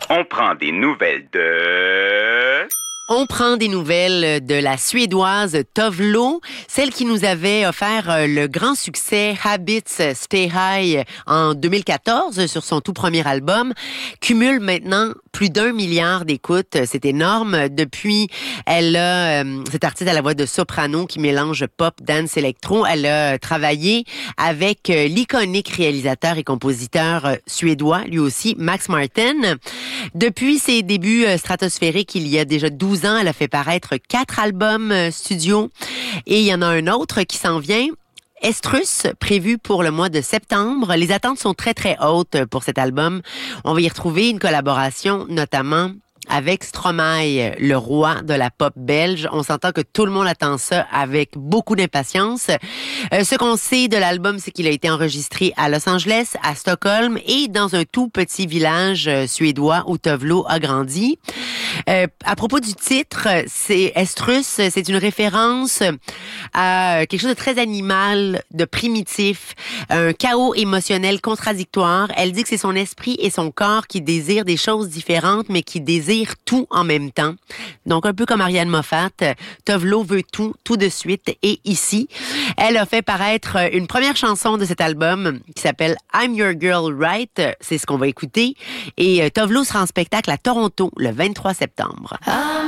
On prend des nouvelles de... On prend des nouvelles de la Suédoise Tove Lo, celle qui nous avait offert le grand succès Habits Stay High en 2014 sur son tout premier album, cumule maintenant plus d'1 milliard d'écoutes. C'est énorme. Depuis, elle a, cette artiste à la voix de soprano qui mélange pop, dance, électro. Elle a travaillé avec l'iconique réalisateur et compositeur suédois, lui aussi, Max Martin. Depuis ses débuts stratosphériques, il y a déjà 12 ans, elle a fait paraître 4 albums studio. Et il y en a un autre qui s'en vient. Estrus, prévu pour le mois de septembre. Les attentes sont très, très hautes pour cet album. On va y retrouver une collaboration, notamment avec Stromae, le roi de la pop belge. On s'entend que tout le monde attend ça avec beaucoup d'impatience. Ce qu'on sait de l'album, c'est qu'il a été enregistré à Los Angeles, à Stockholm et dans un tout petit village suédois où Tove Lo a grandi. À propos du titre, c'est Estrus, c'est une référence à quelque chose de très animal, de primitif, un chaos émotionnel contradictoire. Elle dit que c'est son esprit et son corps qui désirent des choses différentes, mais qui désirent tout en même temps. Donc, un peu comme Ariane Moffat, Tove Lo veut tout de suite et ici. Elle a fait paraître une première chanson de cet album qui s'appelle I'm Your Girl Right. C'est ce qu'on va écouter. Et Tove Lo sera en spectacle à Toronto le 23 septembre.